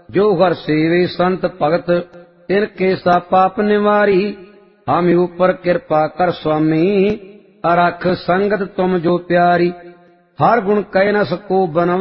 जो हर सेवे संत भगत तिनके सा पाप निवारी। हम ऊपर कृपा कर स्वामी अरख संगत तुम जो प्यारी। हर गुण कह न सको बनवा